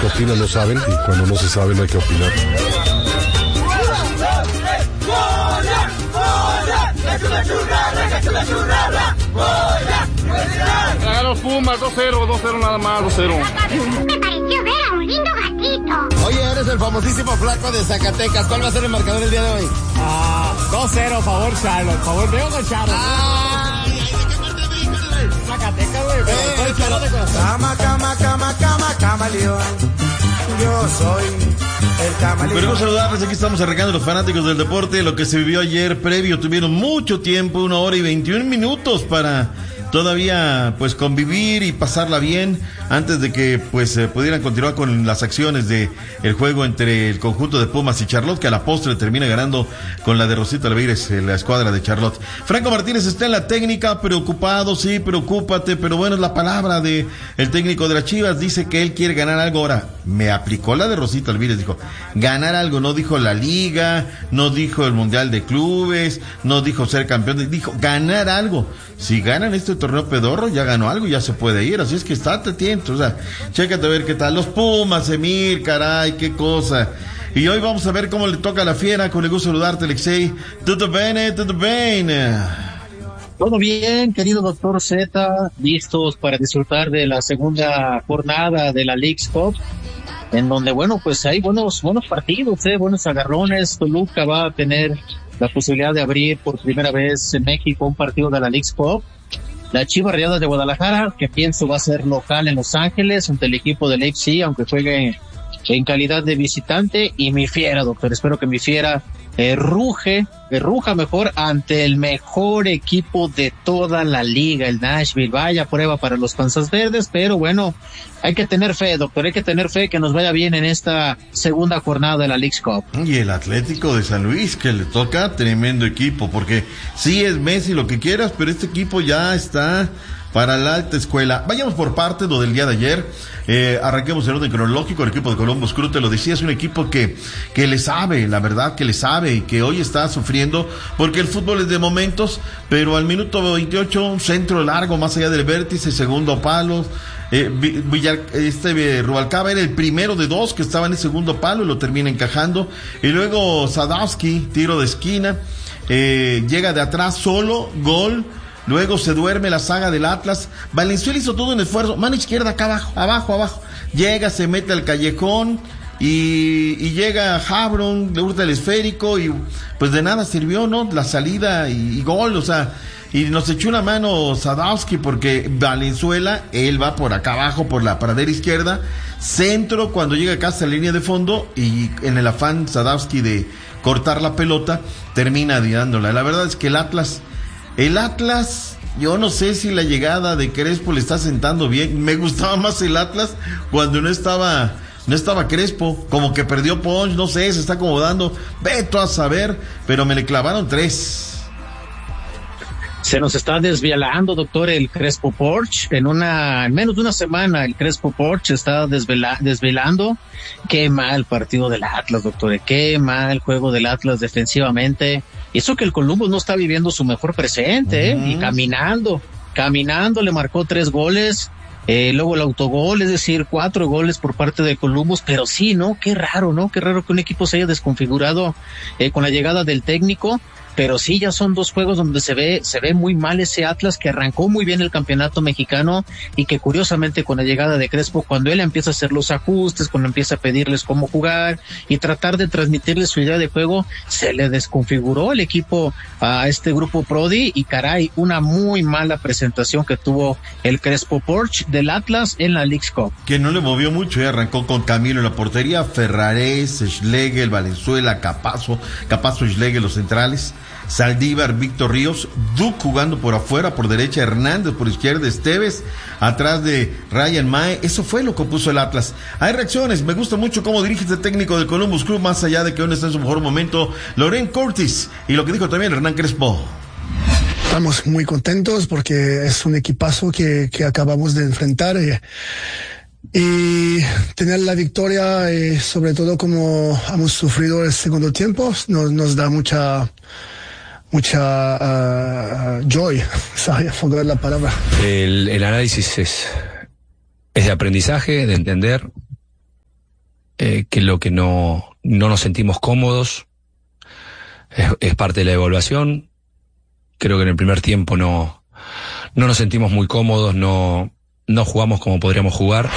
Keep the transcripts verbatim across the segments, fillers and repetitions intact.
que opinan no saben, y cuando no se sabe no hay que opinar. Ganó los Pumas, dos cero, dos cero nada más, dos cero. Me pareció ver a un lindo gatito. Oye, eres el famosísimo flaco de Zacatecas. ¿Cuál va a ser el marcador el día de hoy? Ah, dos cero, favor Charlotte. Favor de Hugo Charlotte. Ay, ay, ¿de qué parte de México, güey? Zacatecas, güey. Eh, Charlotte de corazón. Cama, cama, cama, cama, camaleón. Yo soy el camaleón. Queremos saludarles, aquí estamos arrancando los fanáticos del deporte. Lo que se vivió ayer previo, tuvieron mucho tiempo, una hora y veintiún minutos para todavía pues convivir y pasarla bien antes de que pues eh, pudieran continuar con las acciones de el juego entre el conjunto de Pumas y Charlotte, que a la postre termina ganando con la de Rosita Alvírez, la escuadra de Charlotte. Franco Martínez está en la técnica, preocupado, sí, preocúpate, pero bueno, es la palabra de el técnico de las Chivas, dice que él quiere ganar algo. Ahora, me aplicó la de Rosita Alvírez, dijo, ganar algo, no dijo la liga, no dijo el Mundial de Clubes, no dijo ser campeón, dijo ganar algo. Si ganan este torneo pedorro, ya ganó algo, ya se puede ir, así es que estate atento, o sea, chécate a ver qué tal, los Pumas, Emir, caray, qué cosa. Y hoy vamos a ver cómo le toca a la fiera, con el gusto de saludarte, Alexei. Tutto bene, tutto bene. Todo bien, querido doctor Z, listos para disfrutar de la segunda jornada de la Leagues Cup, en donde, bueno, pues hay buenos, buenos partidos, eh, buenos agarrones. Toluca va a tener la posibilidad de abrir por primera vez en México un partido de la Leagues Cup. La Chivas Rayadas de Guadalajara, que pienso va a ser local en Los Ángeles, ante el equipo del A F C, aunque juegue en calidad de visitante. Y mi fiera, doctor, espero que mi fiera eh, ruge, eh, ruja mejor ante el mejor equipo de toda la liga, el Nashville. Vaya prueba para los Panzas Verdes, pero bueno, hay que tener fe, doctor, hay que tener fe que nos vaya bien en esta segunda jornada de la Leagues Cup. Y el Atlético de San Luis, que le toca tremendo equipo, porque sí es Messi lo que quieras, pero este equipo ya está para la alta escuela. Vayamos por partes, lo del día de ayer. Eh, arranquemos en orden cronológico. El equipo de Columbus Crew, te lo decía, es un equipo que, que le sabe, la verdad que le sabe, y que hoy está sufriendo, porque el fútbol es de momentos, pero al minuto veintiocho, un centro largo más allá del vértice, segundo palo. Eh, Villar, este eh, Rubalcaba era el primero de dos que estaba en el segundo palo y lo termina encajando. Y luego Sadowski, tiro de esquina, eh, llega de atrás solo, gol. Luego se duerme la saga del Atlas. Valenzuela hizo todo un esfuerzo, mano izquierda acá abajo, abajo, abajo. Llega, se mete al callejón y, y llega Habron, le hurta el esférico y pues de nada sirvió, ¿no? La salida y, y gol, o sea, y nos echó una mano Sadowski porque Valenzuela, él va por acá abajo, por la pradera izquierda, centro cuando llega acá hasta la línea de fondo y en el afán Sadowski de cortar la pelota, termina dándola. La verdad es que el Atlas... El Atlas, yo no sé si la llegada de Crespo le está sentando bien. Me gustaba más el Atlas cuando no estaba, no estaba Crespo, como que perdió punch, no sé, se está acomodando, veto a saber, pero me le clavaron tres. Se nos está desvelando, doctor, el Crespo Porsche. En una, en menos de una semana, el Crespo Porsche está desvela, desvelando. Qué mal partido del Atlas, doctor. Qué mal juego del Atlas defensivamente. Y eso que el Columbus no está viviendo su mejor presente, uh-huh. ¿eh? Y caminando, caminando le marcó tres goles. Eh, luego el autogol, es decir, cuatro goles por parte de Columbus, pero sí, ¿no? Qué raro, ¿no? Qué raro que un equipo se haya desconfigurado eh, con la llegada del técnico. Pero sí, ya son dos juegos donde se ve, se ve muy mal ese Atlas, que arrancó muy bien el campeonato mexicano y que curiosamente con la llegada de Crespo, cuando él empieza a hacer los ajustes, cuando empieza a pedirles cómo jugar y tratar de transmitirles su idea de juego, se le desconfiguró el equipo a este grupo Prodi y caray, una muy mala presentación que tuvo el Crespo Porsche del Atlas en la Leagues Cup. Que no le movió mucho, ¿eh? Arrancó con Camilo en la portería, Ferrares, Schlegel, Valenzuela, Capazo, Capazo, Schlegel, los centrales. Saldívar, Víctor Ríos, Duke jugando por afuera, por derecha Hernández, por izquierda Esteves, atrás de Ryan Mae. Eso fue lo que puso el Atlas. Hay reacciones, me gusta mucho cómo dirige este técnico del Columbus Crew, más allá de que hoy no está en su mejor momento, Loren Curtis, y lo que dijo también Hernán Crespo. Estamos muy contentos porque es un equipazo que, que acabamos de enfrentar, eh, y tener la victoria, eh, sobre todo como hemos sufrido el segundo tiempo, nos, nos da mucha mucha uh, joy, ¿sabes? Forgot la palabra. El, el análisis es, es de aprendizaje, de entender eh, que lo que no, no nos sentimos cómodos es, es parte de la evaluación. Creo que en el primer tiempo no, no nos sentimos muy cómodos, no, no jugamos como podríamos jugar.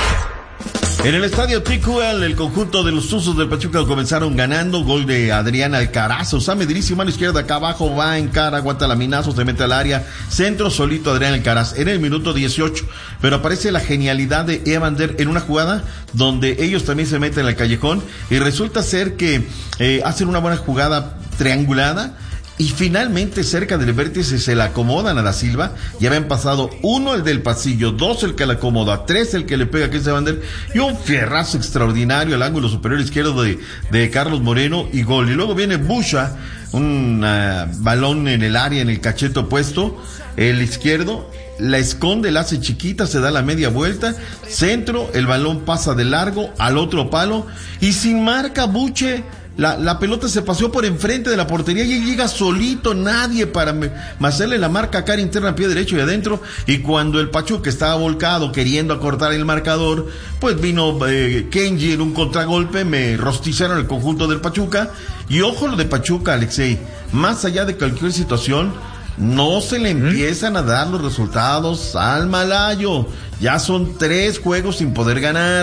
En el estadio T Q L, el conjunto de los Tuzos del Pachuca comenzaron ganando. Gol de Adrián Alcaraz. Osame Dirici, mano izquierda acá abajo, va en cara, aguanta laminazo, se mete al área. Centro solito Adrián Alcaraz. Era el minuto dieciocho. Pero aparece la genialidad de Evander en una jugada donde ellos también se meten al callejón. Y resulta ser que eh, hacen una buena jugada triangulada. Y finalmente cerca del vértice se la acomodan a Da Silva. Ya habían pasado uno el del pasillo, dos el que la acomoda, tres el que le pega, que es Evander, y un fierrazo extraordinario al ángulo superior izquierdo de, de Carlos Moreno y gol. Y luego viene Busha, un uh, balón en el área, en el cachete opuesto, el izquierdo, la esconde, la hace chiquita, se da la media vuelta, centro, el balón pasa de largo al otro palo, y sin marca Buche, La, la pelota se paseó por enfrente de la portería y él llega solito, nadie para me, hacerle la marca a cara interna, pie derecho y adentro. Y cuando el Pachuca estaba volcado queriendo acortar el marcador, pues vino eh, Kenji en un contragolpe, me rostizaron el conjunto del Pachuca. Y ojo lo de Pachuca, Alexei, más allá de cualquier situación, no se le empiezan a dar los resultados al Malayo. Ya son tres juegos sin poder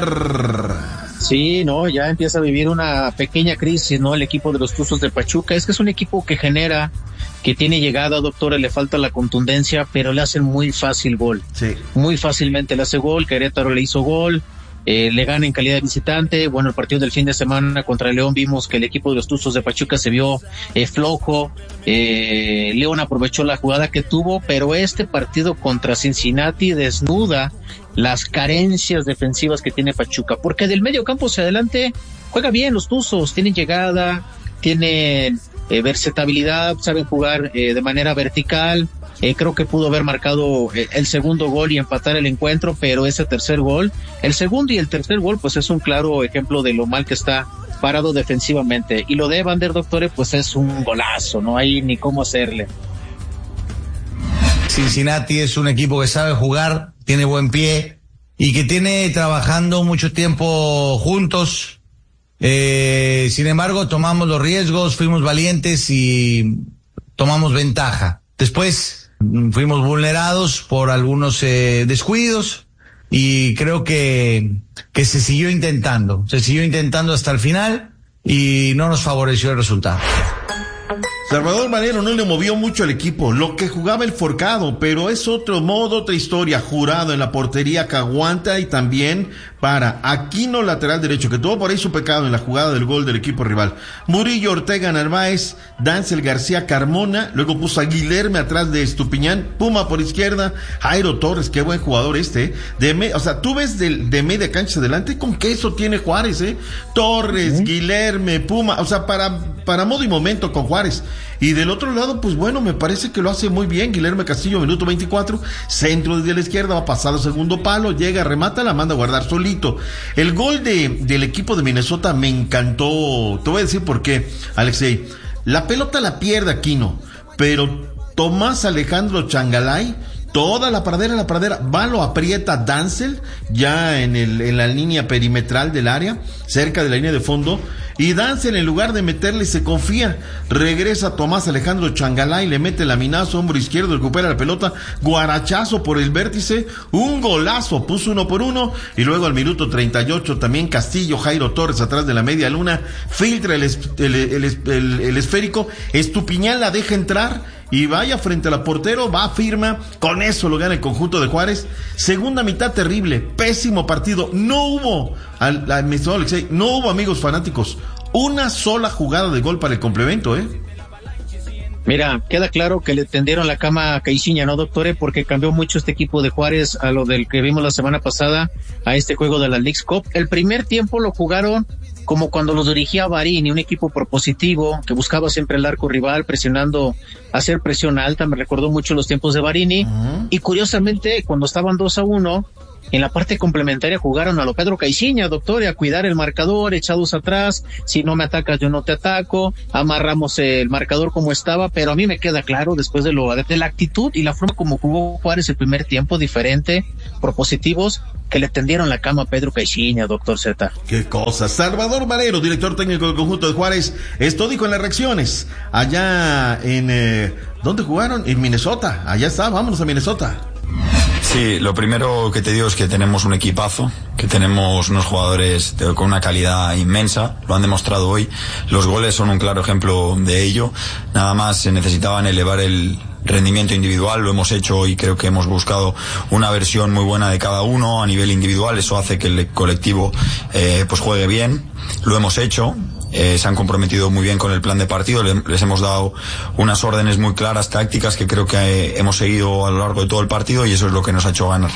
ganar. Sí, no, ya empieza a vivir una pequeña crisis, ¿no? El equipo de los Tuzos de Pachuca. Es que es un equipo que genera, que tiene llegada, doctora, le falta la contundencia, pero le hacen muy fácil gol. Sí. Muy fácilmente le hace gol. Querétaro le hizo gol, eh, le gana en calidad de visitante. Bueno, el partido del fin de semana contra León vimos que el equipo de los Tuzos de Pachuca se vio eh, flojo. Eh, León aprovechó la jugada que tuvo, pero este partido contra Cincinnati desnuda las carencias defensivas que tiene Pachuca, porque del medio campo hacia adelante juega bien los Tuzos, tienen llegada, tienen eh, versatilidad, saben jugar eh, de manera vertical. Eh, creo que pudo haber marcado eh, el segundo gol y empatar el encuentro, pero ese tercer gol, el segundo y el tercer gol, pues es un claro ejemplo de lo mal que está parado defensivamente. Y lo de Evander, doctore, pues es un golazo, no hay ni cómo hacerle. Cincinnati es un equipo que sabe jugar, tiene buen pie y que tiene trabajando mucho tiempo juntos. Eh, sin embargo, tomamos los riesgos, fuimos valientes y tomamos ventaja. Después fuimos vulnerados por algunos eh, descuidos y creo que, que se siguió intentando, se siguió intentando hasta el final y no nos favoreció el resultado. Salvador Manero no le movió mucho al equipo, lo que jugaba el Forcado, pero es otro modo, otra historia. Jurado en la portería que aguanta y también para Aquino, lateral derecho, que tuvo por ahí su pecado en la jugada del gol del equipo rival. Murillo, Ortega, Narváez, Dancel García, Carmona, luego puso a Guilherme atrás de Estupiñán, Puma por izquierda, Jairo Torres, qué buen jugador este, de me, o sea, tú ves de, de media cancha adelante con queso tiene Juárez, eh, Torres, uh-huh. Guilherme, Puma, o sea, para, para modo y momento con Juárez. Y del otro lado, pues bueno, me parece que lo hace muy bien Guilherme Castillo, minuto veinticuatro, centro desde la izquierda, va pasado segundo palo, llega, remata, la manda a guardar solito. El gol de del equipo de Minnesota me encantó, te voy a decir por qué, Alexei. La pelota la pierde Aquino, pero Tomás Alejandro Changalay, toda la pradera, la pradera, va, lo aprieta Dancel, ya en el, en la línea perimetral del área, cerca de la línea de fondo, y Dancel en lugar de meterle se confía, regresa Tomás Alejandro Changalay, le mete el laminazo, hombro izquierdo, recupera la pelota, guarachazo por el vértice, un golazo, puso uno por uno, y luego al minuto treinta y ocho también Castillo, Jairo Torres atrás de la media luna, filtra el, el, el, el, el esférico, Estupiñán la deja entrar, y vaya frente al portero, va, firma, con eso lo gana el conjunto de Juárez. Segunda mitad terrible, pésimo partido, no hubo, al, al, Alexei, no hubo, amigos fanáticos, una sola jugada de gol para el complemento, ¿eh? Mira, queda claro que le tendieron la cama a Caixinha, ¿no, doctore? Porque cambió mucho este equipo de Juárez a lo del que vimos la semana pasada, a este juego de la Leagues Cup. El primer tiempo lo jugaron como cuando los dirigía Varini, un equipo propositivo que buscaba siempre el arco rival, presionando, hacer presión alta, me recordó mucho los tiempos de Varini, uh-huh. Y curiosamente, cuando estaban dos a uno, En la parte complementaria jugaron a lo Pedro Caixinha, doctor, y a cuidar el marcador, echados atrás. Si no me atacas, yo no te ataco. Amarramos el marcador como estaba, pero a mí me queda claro, después de lo de la actitud y la forma como jugó Juárez el primer tiempo, diferente, propositivos, que le tendieron la cama a Pedro Caixinha, doctor Z. Qué cosa. Salvador Marero, director técnico del conjunto de Juárez, esto dijo en las reacciones. Allá en, eh, ¿dónde jugaron? En Minnesota. Allá está, vámonos a Minnesota. Sí, lo primero que te digo es que tenemos un equipazo, que tenemos unos jugadores de, con una calidad inmensa, lo han demostrado hoy. Los goles son un claro ejemplo de ello. Nada más se necesitaban elevar el rendimiento individual, lo hemos hecho y creo que hemos buscado una versión muy buena de cada uno a nivel individual. Eso hace que el colectivo eh, pues juegue bien. Lo hemos hecho. Eh, se han comprometido muy bien con el plan de partido, le, les hemos dado unas órdenes muy claras, tácticas, que creo que eh, hemos seguido a lo largo de todo el partido y eso es lo que nos ha hecho ganar.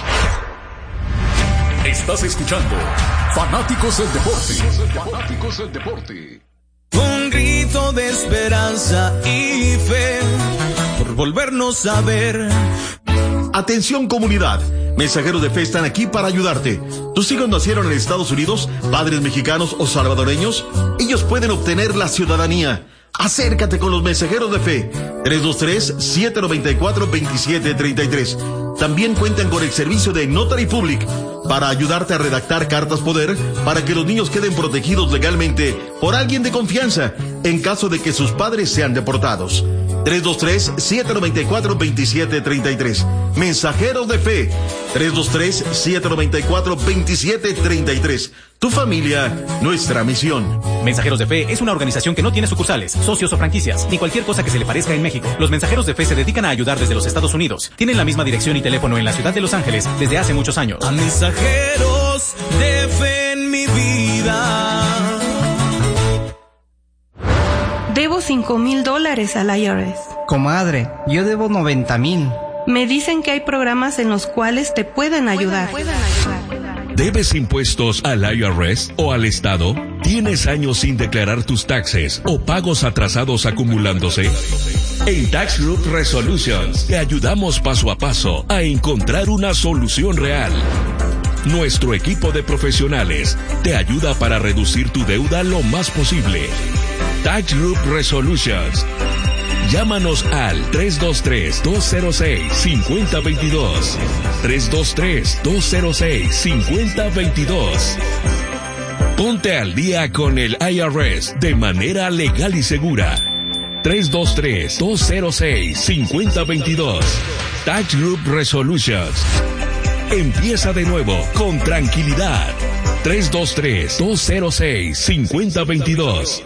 Estás escuchando Fanáticos del Deporte. Fanáticos del Deporte. Un grito de esperanza y fe por volvernos a ver. Atención comunidad, mensajeros de fe están aquí para ayudarte. ¿Tus hijos nacieron en Estados Unidos, padres mexicanos o salvadoreños? Ellos pueden obtener la ciudadanía. Acércate con los mensajeros de fe. tres dos tres, siete nueve cuatro, dos siete tres tres. También cuentan con el servicio de Notary Public para ayudarte a redactar cartas poder para que los niños queden protegidos legalmente por alguien de confianza en caso de que sus padres sean deportados. tres dos tres, siete nueve cuatro, dos siete tres tres. Mensajeros de fe. tres dos tres, siete nueve cuatro, dos siete tres tres. Tu familia, nuestra misión. Mensajeros de Fe es una organización que no tiene sucursales, socios o franquicias, ni cualquier cosa que se le parezca en México. Los Mensajeros de Fe se dedican a ayudar desde los Estados Unidos. Tienen la misma dirección y teléfono en la ciudad de Los Ángeles desde hace muchos años. A mensajeros de fe en mi vida. Debo cinco mil dólares al I R S. Comadre, yo debo noventa mil. Me dicen que hay programas en los cuales te pueden ayudar. Pueden, pueden ayudar. ¿Debes impuestos al I R S o al Estado? ¿Tienes años sin declarar tus taxes o pagos atrasados acumulándose? En Tax Group Resolutions te ayudamos paso a paso a encontrar una solución real. Nuestro equipo de profesionales te ayuda para reducir tu deuda lo más posible. Tax Group Resolutions. Llámanos al tres dos tres, dos cero seis, cinco cero dos dos. tres dos tres, dos cero seis, cinco cero dos dos. Ponte al día con el I R S de manera legal y segura. tres dos tres, dos cero seis, cinco cero dos dos. Tax Group Resolutions. Empieza de nuevo con tranquilidad. tres dos tres, dos cero seis, cinco cero dos dos.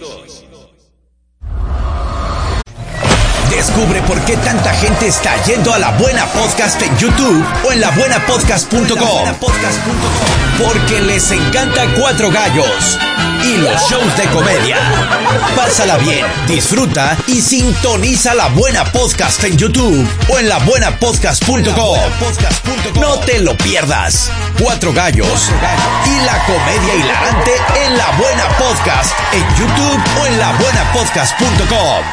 Descubre por qué tanta gente está yendo a La Buena Podcast en YouTube o en la buena podcast punto com. Porque les encanta Cuatro Gallos y los shows de comedia. Pásala bien, disfruta y sintoniza La Buena Podcast en YouTube o en la buena podcast punto com. No te lo pierdas. Cuatro Gallos y la comedia hilarante en La Buena Podcast en YouTube o en la buena podcast punto com.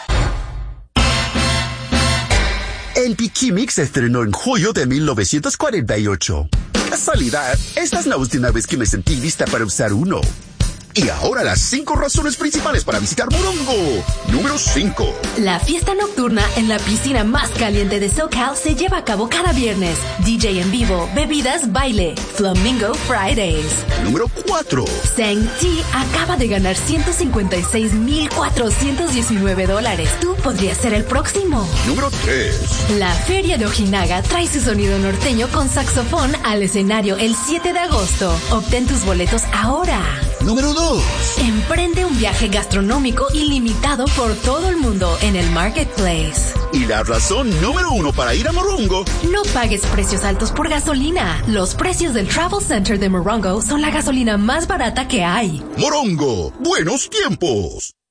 El Piquimix se estrenó en julio de mil novecientos cuarenta y ocho. Casualidad, esta es la última vez que me sentí lista para usar uno. Y ahora las cinco razones principales para visitar Morongo. Número cinco. La fiesta nocturna en la piscina más caliente de SoCal se lleva a cabo cada viernes. D J en vivo, bebidas, baile. Flamingo Fridays. Número cuatro. Saint-T acaba de ganar ciento cincuenta y seis mil cuatrocientos diecinueve dólares. Tú podrías ser el próximo. Número tres. La Feria de Ojinaga trae su sonido norteño con saxofón al escenario el siete de agosto. Obtén tus boletos ahora. Número dos. Emprende un viaje gastronómico ilimitado por todo el mundo en el Marketplace. Y la razón número uno para ir a Morongo. No pagues precios altos por gasolina. Los precios del Travel Center de Morongo son la gasolina más barata que hay. Morongo, buenos tiempos.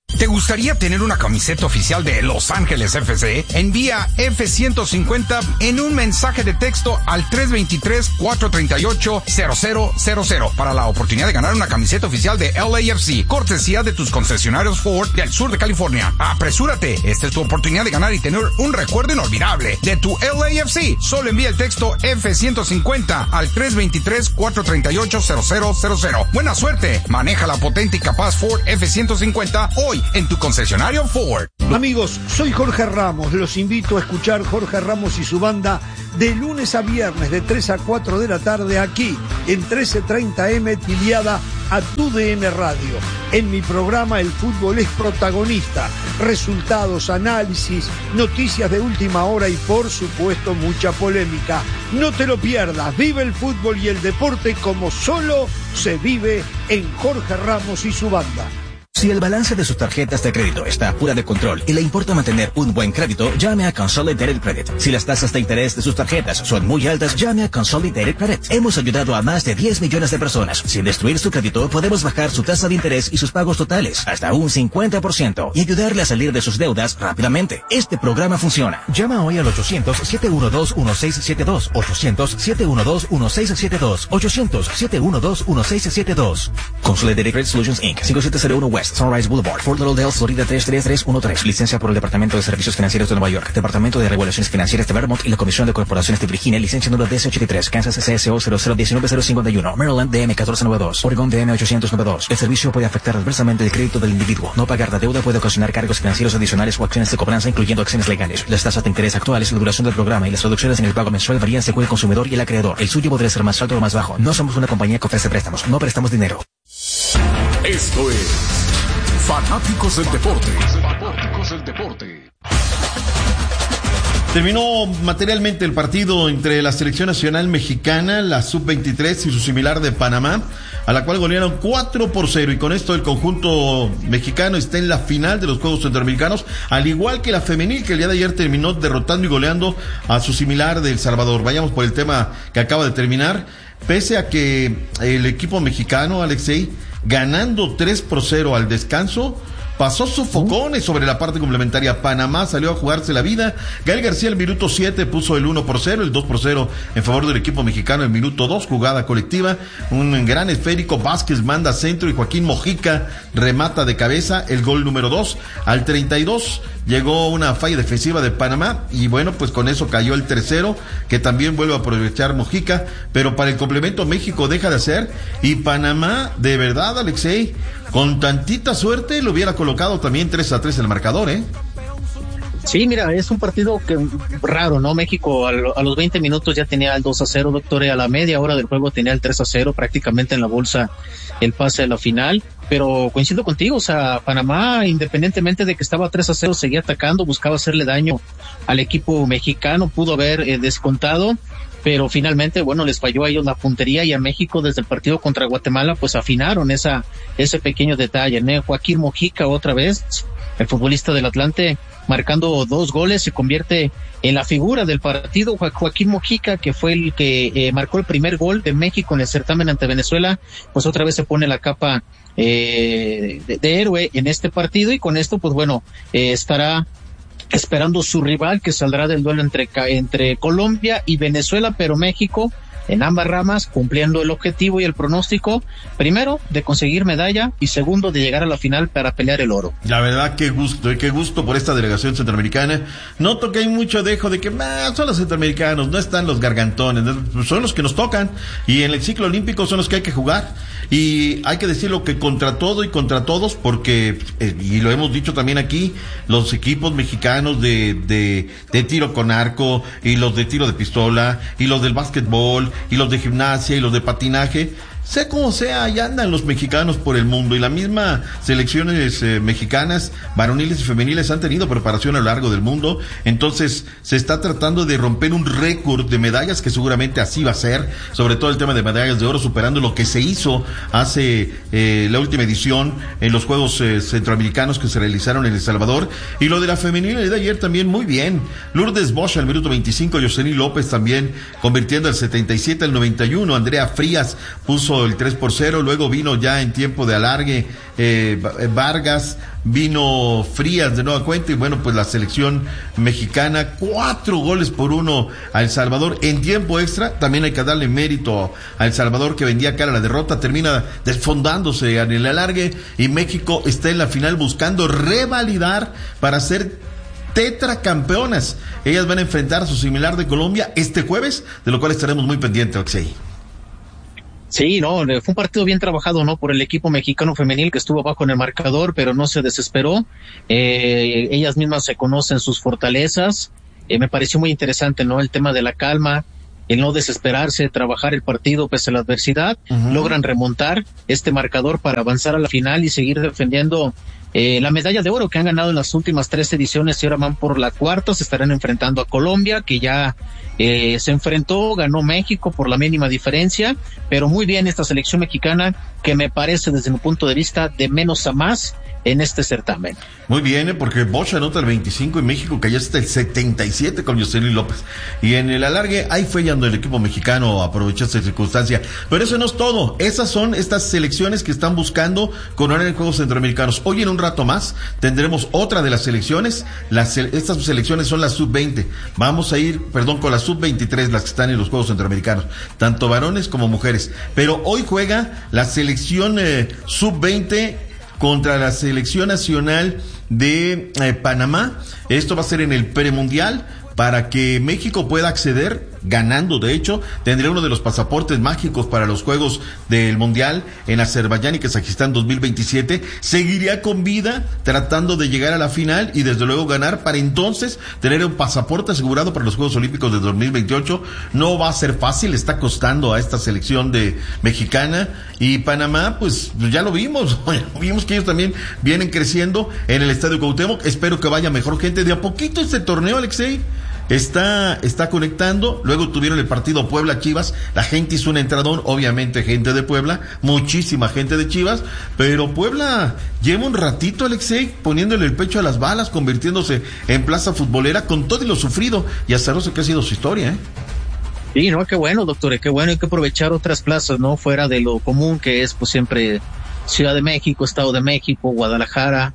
¿Te gustaría tener una camiseta oficial de Los Ángeles F C? Envía F ciento cincuenta en un mensaje de texto al tres dos tres, cuatro tres ocho, cero cero cero cero para la oportunidad de ganar una camiseta oficial de L A F C, cortesía de tus concesionarios Ford del sur de California. ¡Apresúrate! Esta es tu oportunidad de ganar y tener un recuerdo inolvidable de tu L A F C. Solo envía el texto F ciento cincuenta al tres dos tres, cuatro tres ocho, cero cero cero cero. ¡Buena suerte! Maneja la potente y capaz Ford F ciento cincuenta hoy en tu concesionario Ford. Amigos, soy Jorge Ramos. Los invito a escuchar Jorge Ramos y su banda de lunes a viernes de tres a cuatro de la tarde aquí en trece treinta eme afiliada a tu D N Radio. En mi programa el fútbol es protagonista. Resultados, análisis, noticias de última hora y por supuesto mucha polémica. No te lo pierdas. Vive el fútbol y el deporte como solo se vive en Jorge Ramos y su banda. Si el balance de sus tarjetas de crédito está fuera de control y le importa mantener un buen crédito, llame a Consolidated Credit. Si las tasas de interés de sus tarjetas son muy altas, llame a Consolidated Credit. Hemos ayudado a más de diez millones de personas. Sin destruir su crédito, podemos bajar su tasa de interés y sus pagos totales hasta un cincuenta por ciento y ayudarle a salir de sus deudas rápidamente. Este programa funciona. Llama hoy al ochocientos, siete uno dos, uno seis siete dos, ochocientos, siete uno dos, uno seis siete dos, ochocientos, siete uno dos, uno seis siete dos. Consolidated Credit Solutions Incorporated. cinco siete cero uno West Sunrise Boulevard, Fort Lauderdale, Florida tres tres tres uno tres. Licencia por el Departamento de Servicios Financieros de Nueva York, Departamento de Regulaciones Financieras de Vermont y la Comisión de Corporaciones de Virginia. Licencia número D S ochenta y tres. Kansas C S O cero cero uno nueve cero cinco uno. Maryland D M catorce noventa y dos. Oregon D M ochocientos noventa y dos. El servicio puede afectar adversamente el crédito del individuo. No pagar la deuda puede ocasionar cargos financieros adicionales o acciones de cobranza, incluyendo acciones legales. Las tasas de interés actuales, la duración del programa y las reducciones en el pago mensual varían según el consumidor y el acreedor. El suyo podría ser más alto o más bajo. No somos una compañía que ofrece préstamos. No prestamos dinero. Esto es Fanáticos del Deporte. Fanáticos del Deporte. Terminó materialmente el partido entre la selección nacional mexicana, la sub veintitrés y su similar de Panamá, a la cual golearon cuatro por cero, y con esto el conjunto mexicano está en la final de los Juegos Centroamericanos, al igual que la femenil, que el día de ayer terminó derrotando y goleando a su similar de El Salvador. Vayamos por el tema que acaba de terminar. Pese a que el equipo mexicano, Alexei, ganando tres por cero al descanso, pasó sofocones sobre la parte complementaria. Panamá salió a jugarse la vida. Gael García el minuto siete puso el uno por cero, el dos por cero en favor del equipo mexicano. El minuto dos, jugada colectiva, un gran esférico, Vázquez manda centro y Joaquín Mojica remata de cabeza el gol número dos. Al treinta y dos llegó una falla defensiva de Panamá y bueno, pues con eso cayó el tercero, que también vuelve a aprovechar Mojica, pero para el complemento México deja de hacer, y Panamá, de verdad, Alexei, con tantita suerte lo hubiera colocado también tres a tres el marcador, ¿eh? Sí, mira, es un partido que raro, ¿no? México a, lo, a los veinte minutos ya tenía el dos a cero, doctor, y a la media hora del juego tenía el tres a cero, prácticamente en la bolsa el pase a la final. Pero coincido contigo, o sea, Panamá, independientemente de que estaba tres a cero, seguía atacando, buscaba hacerle daño al equipo mexicano, pudo haber eh, descontado, pero finalmente, bueno, les falló a ellos la puntería, y a México desde el partido contra Guatemala, pues afinaron esa ese pequeño detalle, ¿no? Joaquín Mojica otra vez, el futbolista del Atlante, marcando dos goles, se convierte en la figura del partido. Jo- Joaquín Mojica, que fue el que eh, marcó el primer gol de México en el certamen ante Venezuela, pues otra vez se pone la capa eh, de, de héroe en este partido, y con esto, pues bueno, eh, estará esperando su rival, que saldrá del duelo entre, entre Colombia y Venezuela, pero México en ambas ramas cumpliendo el objetivo y el pronóstico, primero de conseguir medalla y segundo de llegar a la final para pelear el oro. La verdad, qué gusto, y qué gusto por esta delegación centroamericana. Noto que hay mucho dejo de que ah, son los centroamericanos, no están los gargantones, ¿no? Son los que nos tocan, y en el ciclo olímpico son los que hay que jugar, y hay que decirlo que contra todo y contra todos, porque, eh, y lo hemos dicho también aquí, los equipos mexicanos de, de, de tiro con arco, y los de tiro de pistola, y los del básquetbol, y los de gimnasia, y los de patinaje, sea como sea, allá andan los mexicanos por el mundo, y la misma selecciones eh, mexicanas, varoniles y femeniles, han tenido preparación a lo largo del mundo. Entonces se está tratando de romper un récord de medallas, que seguramente así va a ser, sobre todo el tema de medallas de oro, superando lo que se hizo hace eh, la última edición en los Juegos eh, Centroamericanos que se realizaron en El Salvador. Y lo de la femenil el de ayer también muy bien, Lourdes Bosch al minuto veinticinco, Yoselin López también convirtiendo al setenta y siete, al noventa y uno, Andrea Frías puso México el tres por cero, luego vino ya en tiempo de alargue eh, Vargas, vino Frías de nueva cuenta y bueno, pues la selección mexicana, cuatro goles por uno a El Salvador en tiempo extra. También hay que darle mérito a El Salvador, que vendía cara a la derrota, termina desfondándose en el alargue y México está en la final buscando revalidar para ser tetracampeonas. Ellas van a enfrentar a su similar de Colombia este jueves, de lo cual estaremos muy pendientes, Oxey. Sí, no, fue un partido bien trabajado, ¿no? Por el equipo mexicano femenil que estuvo abajo en el marcador, pero no se desesperó. Eh, ellas mismas se conocen sus fortalezas. Eh, me pareció muy interesante, ¿no? El tema de la calma, el no desesperarse, trabajar el partido pese a la adversidad. Uh-huh. Logran remontar este marcador para avanzar a la final y seguir defendiendo Eh, la medalla de oro que han ganado en las últimas tres ediciones y ahora van por la cuarta. Se estarán enfrentando a Colombia, que ya eh, se enfrentó, ganó México por la mínima diferencia, pero muy bien esta selección mexicana, que me parece desde mi punto de vista de menos a más en este certamen. Muy bien, ¿eh? Porque Bosch anota el veinticinco y México cayó hasta el setenta y siete con Jocelyn López. Y en el alargue, ahí fue cuando el equipo mexicano aprovechó esta circunstancia. Pero eso no es todo. Esas son estas selecciones que están buscando coronar en Juegos Centroamericanos. Hoy en un rato más tendremos otra de las selecciones. Las, estas selecciones son las sub veinte. Vamos a ir, perdón, con las sub veintitrés, las que están en los Juegos Centroamericanos. Tanto varones como mujeres. Pero hoy juega la selección eh, sub veinte contra la selección nacional de eh, Panamá. Esto va a ser en el premundial para que México pueda acceder, ganando de hecho, tendría uno de los pasaportes mágicos para los Juegos del Mundial en Azerbaiyán y Kazajistán dos mil veintisiete, seguiría con vida tratando de llegar a la final y desde luego ganar para entonces tener un pasaporte asegurado para los Juegos Olímpicos de dos mil veintiocho. No va a ser fácil, está costando a esta selección de mexicana. Y Panamá, pues ya lo vimos, vimos que ellos también vienen creciendo en el Estadio Cuauhtémoc. Espero que vaya mejor gente. De a poquito este torneo, Alexei, está está conectando. Luego tuvieron el partido Puebla-Chivas, la gente hizo un entradón, obviamente gente de Puebla, muchísima gente de Chivas, pero Puebla lleva un ratito, Alexei, poniéndole el pecho a las balas, convirtiéndose en plaza futbolera con todo y lo sufrido y azaroso que ha sido su historia, ¿eh? Sí, no, qué bueno, doctor, qué bueno, hay que aprovechar otras plazas, ¿no? Fuera de lo común que es, pues siempre Ciudad de México, Estado de México, Guadalajara,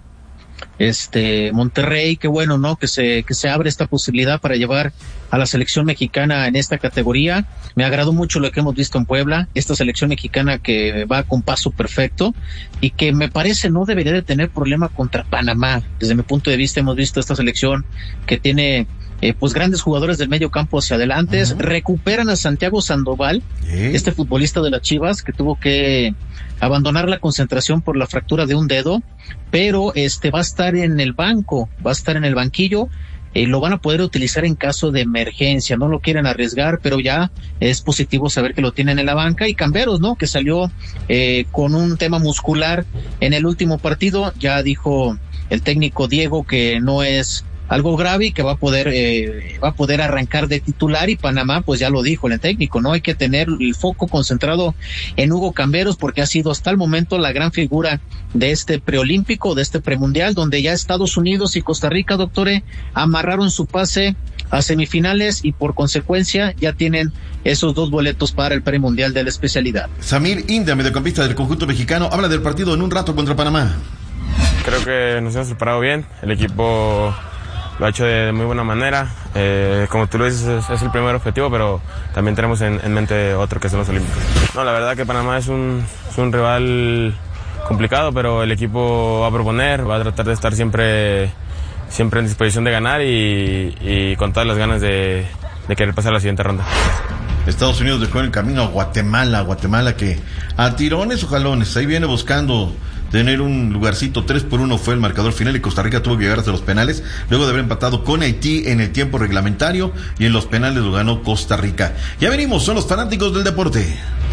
este Monterrey. Qué bueno, ¿no? Que se que se abre esta posibilidad para llevar a la selección mexicana en esta categoría. Me agradó mucho lo que hemos visto en Puebla, esta selección mexicana que va con paso perfecto y que me parece no debería de tener problema contra Panamá. Desde mi punto de vista hemos visto esta selección que tiene eh, pues grandes jugadores del medio campo hacia adelante. Uh-huh. Recuperan a Santiago Sandoval, ¿Eh? este futbolista de las Chivas que tuvo que abandonar la concentración por la fractura de un dedo, pero este va a estar en el banco, va a estar en el banquillo. Eh, lo van a poder utilizar en caso de emergencia, no lo quieren arriesgar, pero ya es positivo saber que lo tienen en la banca. Y Camberos, ¿no? Que salió eh, con un tema muscular en el último partido, ya dijo el técnico Diego que no es algo grave y que va a poder eh, va a poder arrancar de titular. Y Panamá, pues ya lo dijo el técnico, no hay que tener el foco concentrado en Hugo Camberos porque ha sido hasta el momento la gran figura de este preolímpico, de este premundial, donde ya Estados Unidos y Costa Rica, doctore, amarraron su pase a semifinales y por consecuencia ya tienen esos dos boletos para el premundial de la especialidad. Samir India, mediocampista del conjunto mexicano, habla del partido en un rato contra Panamá. Creo que nos hemos preparado bien, el equipo lo ha hecho de muy buena manera. Eh, como tú lo dices, es, es el primer objetivo, pero también tenemos en, en mente otro que son los Olímpicos. No, la verdad que Panamá es un, es un rival complicado, pero el equipo va a proponer, va a tratar de estar siempre, siempre en disposición de ganar y, y con todas las ganas de, de querer pasar a la siguiente ronda. Estados Unidos dejó en el camino a Guatemala, Guatemala que a tirones o jalones, ahí viene buscando tener un lugarcito. Tres por uno fue el marcador final y Costa Rica tuvo que llegar hasta los penales luego de haber empatado con Haití en el tiempo reglamentario y en los penales lo ganó Costa Rica. Ya venimos, son los fanáticos del deporte.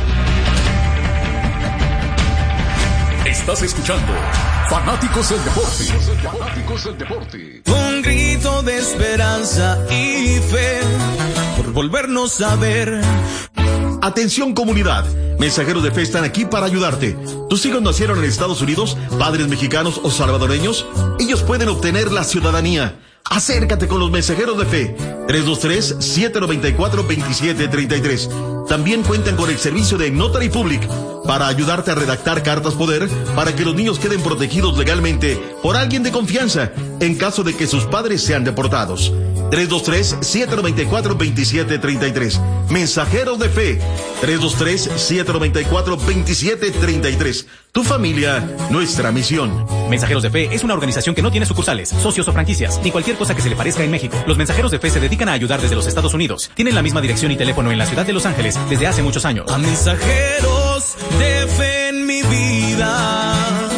Estás escuchando Fanáticos del Deporte. Fanáticos del Deporte. Un grito de esperanza y fe por volvernos a ver. Atención comunidad, mensajeros de fe están aquí para ayudarte. ¿Tus hijos nacieron en Estados Unidos, padres mexicanos o salvadoreños? Ellos pueden obtener la ciudadanía. Acércate con los mensajeros de fe. tres dos tres, siete nueve cuatro, dos siete tres tres. También cuentan con el servicio de Notary Public para ayudarte a redactar cartas poder para que los niños queden protegidos legalmente por alguien de confianza en caso de que sus padres sean deportados. tres dos tres, siete nueve cuatro, dos siete tres tres. Mensajeros de fe. tres dos tres, siete nueve cuatro, dos siete tres tres. Tu familia, nuestra misión. Mensajeros de Fe es una organización que no tiene sucursales, socios o franquicias, ni cualquier cosa que se le parezca en México. Los Mensajeros de Fe se dedican a ayudar desde los Estados Unidos. Tienen la misma dirección y teléfono en la ciudad de Los Ángeles desde hace muchos años. A Mensajeros de Fe en mi vida.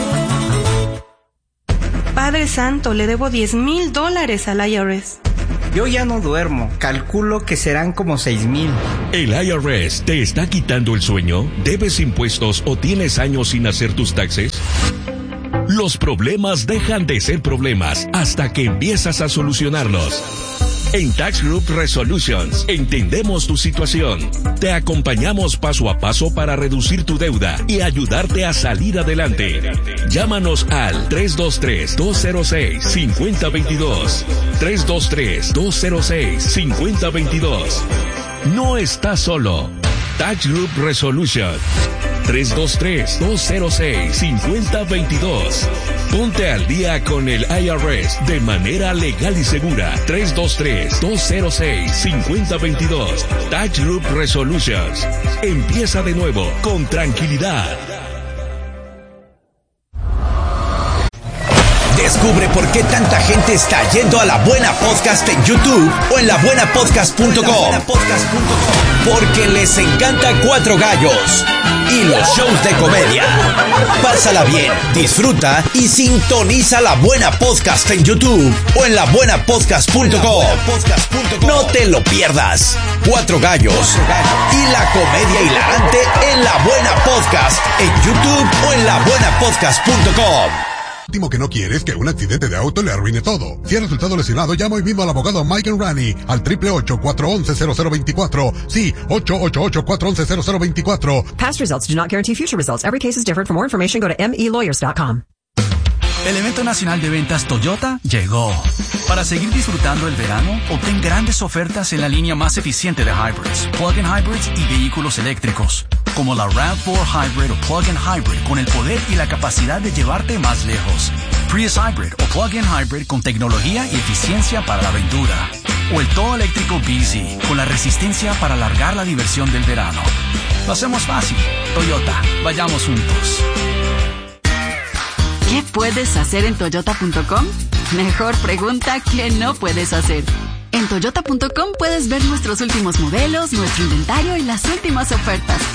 Padre Santo, le debo diez mil dólares al I R S. Yo ya no duermo. Calculo que serán como seis mil. ¿El I R S te está quitando el sueño? ¿Debes impuestos o tienes años sin hacer tus taxes? Los problemas dejan de ser problemas hasta que empiezas a solucionarlos. En Tax Group Resolutions entendemos tu situación. Te acompañamos paso a paso para reducir tu deuda y ayudarte a salir adelante. Llámanos al tres dos tres, dos cero seis, cinco cero dos dos. tres dos tres, dos cero seis, cinco cero dos dos. No estás solo. Tax Group Resolution. tres dos tres, dos cero seis, cinco cero dos dos. Ponte al día con el I R S de manera legal y segura. tres dos tres, dos cero seis, cinco cero dos dos. Tax Group Resolutions. Empieza de nuevo con tranquilidad. Descubre por qué tanta gente está yendo a La Buena Podcast en YouTube o en la buena podcast punto com. Porque les encanta Cuatro Gallos y los shows de comedia. Pásala bien, disfruta y sintoniza La Buena Podcast en YouTube o en la buena podcast punto com. No te lo pierdas. Cuatro Gallos y la comedia hilarante en La Buena Podcast en YouTube o en la buena podcast punto com. Lo último que no quiere es que un accidente de auto le arruine todo. Si ha resultado lesionado, llama hoy mismo al abogado Mike Rani al ocho ocho ocho, cuatro uno uno, cero cero dos cuatro. Sí, ocho ocho ocho, cuatro uno uno, cero cero dos cuatro. Past results do not guarantee future results. Every case is different. For more information, go to m e lawyers dot com. El evento nacional de ventas Toyota llegó. Para seguir disfrutando el verano, obtén grandes ofertas en la línea más eficiente de hybrids, plug-in hybrids y vehículos eléctricos, como la RAV cuatro Hybrid o plug-in hybrid con el poder y la capacidad de llevarte más lejos, Prius Hybrid o plug-in hybrid con tecnología y eficiencia para la aventura, o el todo eléctrico B Z con la resistencia para alargar la diversión del verano. Lo hacemos fácil. Toyota, vayamos juntos. ¿Qué puedes hacer en toyota punto com? Mejor pregunta ¿qué no puedes hacer? En toyota punto com puedes ver nuestros últimos modelos, nuestro inventario y las últimas ofertas.